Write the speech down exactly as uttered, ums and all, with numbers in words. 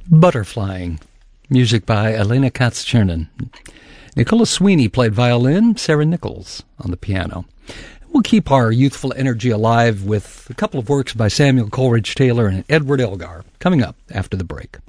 Butterflying, music by Elena Katz-Chernin. Nicola Sweeney played violin, Sarah Nichols on the piano. We'll keep our youthful energy alive with a couple of works by Samuel Coleridge Taylor and Edward Elgar coming up after the break.